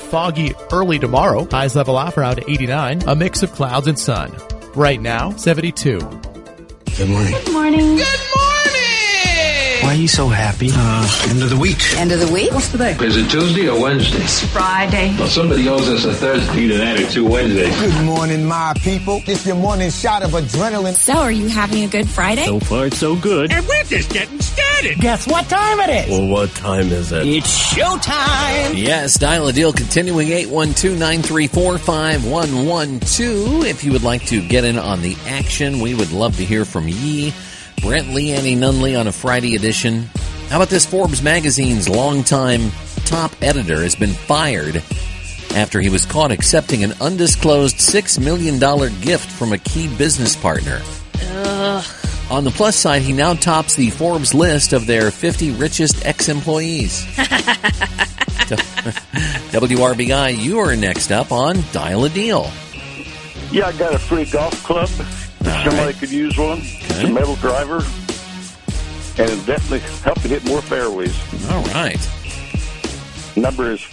foggy early tomorrow. Highs level off around 89. A mix of clouds and sun. Right now, 72. Good morning. Good morning. Good morning! Why are you so happy? End of the week. End of the week? What's today? Is it Tuesday or Wednesday? It's Friday. Well, somebody owes us a Thursday. Either that or 2 Wednesdays. Good morning, my people. It's your morning shot of adrenaline. So, are you having a good Friday? So far, so good. And we're just getting started. Guess what time it is? Well, what time is it? It's showtime. Yes, dial a deal continuing 812-934-5112. If you would like to get in on the action, we would love to hear from ye. Brent Lee, Annie Nunley on a Friday edition. How about this? Forbes magazine's longtime top editor has been fired after he was caught accepting an undisclosed $6 million gift from a key business partner. Ugh. On the plus side, he now tops the Forbes list of their 50 richest ex-employees. WRBI, you are next up on Dial a Deal. Yeah, I got a free golf club. Somebody could use one. It's a metal driver. And it'll definitely help you hit more fairways. All right. Number is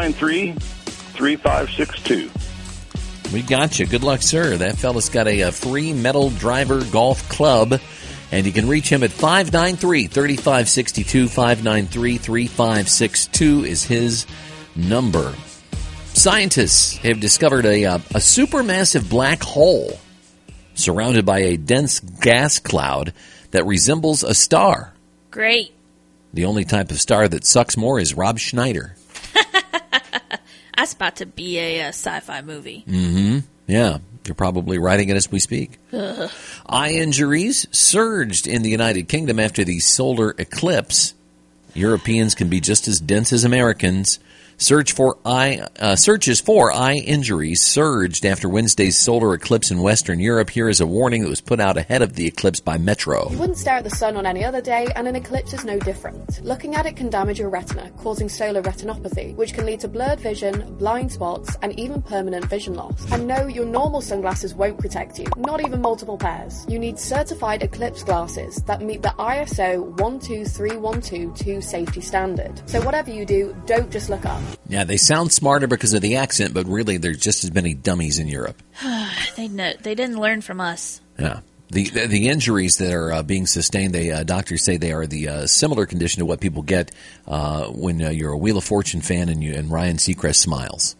593-3562. We got you. Good luck, sir. That fella's got a free metal driver golf club, and you can reach him at 593-3562. 593-3562 is his number. Scientists have discovered a supermassive black hole surrounded by a dense gas cloud that resembles a star. Great. The only type of star that sucks more is Rob Schneider. That's about to be a sci-fi movie. Mm-hmm. Yeah. You're probably writing it as we speak. Ugh. Eye injuries surged in the United Kingdom after the solar eclipse. Europeans can be just as dense as Americans. Searches for eye injuries surged after Wednesday's solar eclipse in Western Europe. Here is a warning that was put out ahead of the eclipse by Metro. You wouldn't stare at the sun on any other day, and an eclipse is no different. Looking at it can damage your retina, causing solar retinopathy, which can lead to blurred vision, blind spots, and even permanent vision loss. And no, your normal sunglasses won't protect you, not even multiple pairs. You need certified eclipse glasses that meet the ISO 12312 safety standard. So whatever you do, don't just look up. Yeah, they sound smarter because of the accent, but really they're just as many dummies in Europe. They didn't learn from us. Yeah. The injuries that are being sustained, doctors say they are the similar condition to what people get when you're a Wheel of Fortune fan and Ryan Seacrest smiles.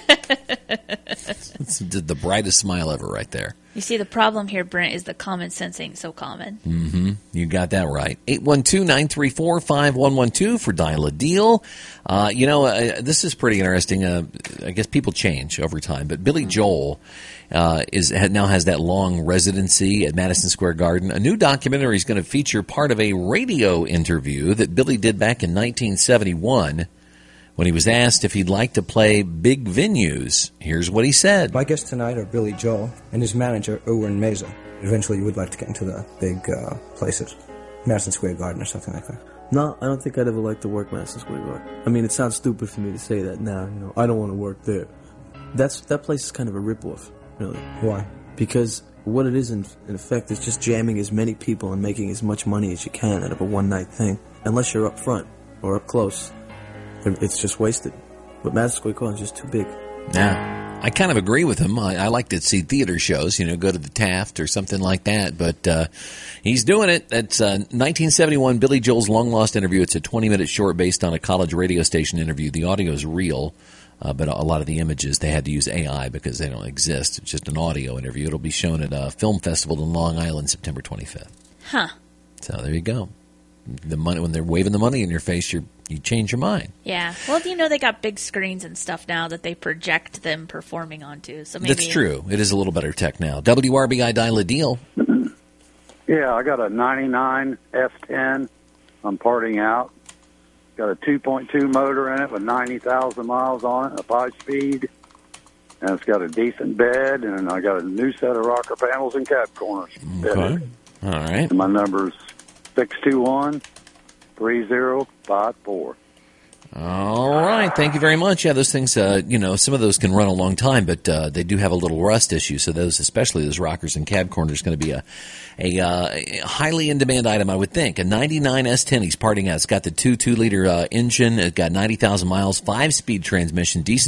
It's the brightest smile ever right there. You see, the problem here, Brent, is the common sense ain't so common. Mm-hmm. You got that right. 812-934-5112 for Dial a Deal. This is pretty interesting. I guess people change over time, but Billy Joel now has that long residency at Madison Square Garden. A new documentary is going to feature part of a radio interview that Billy did back in 1971 when he was asked if he'd like to play big venues. Here's what he said. My guests tonight are Billy Joel and his manager, Erwin Mesa. Eventually you would like to get into the big places, Madison Square Garden or something like that. No, I don't think I'd ever like to work Madison Square Garden. I mean, it sounds stupid for me to say that now. I don't want to work there. That place is kind of a ripoff, really. Why? Because what it is, in effect, is just jamming as many people and making as much money as you can out of a one-night thing. Unless you're up front or up close, it's just wasted. But Madison Square Garden is just too big. Yeah, I kind of agree with him. I like to see theater shows, go to the Taft or something like that. But he's doing it. That's 1971 Billy Joel's long-lost interview. It's a 20-minute short based on a college radio station interview. The audio is real, but a lot of the images, they had to use AI because they don't exist. It's just an audio interview. It'll be shown at a film festival in Long Island September 25th. Huh. So there you go. The money, when they're waving the money in your face, you change your mind. Yeah. Well, they got big screens and stuff now that they project them performing onto. So maybe that's true. It is a little better tech now. WRBI Dial a Deal. Yeah, I got a 99 F10. I'm parting out. Got a 2.2 motor in it with 90,000 miles on it, a 5-speed. And it's got a decent bed, and I got a new set of rocker panels and cab corners. Okay. All right. And my number's 621-3054. All right. Thank you very much. Yeah, those things, some of those can run a long time, but they do have a little rust issue. So those, especially those rockers and cab corners, going to be a highly in-demand item, I would think. A 99 S10 he's parting out. It's got the 2.2-liter engine. It's got 90,000 miles, 5-speed transmission, decent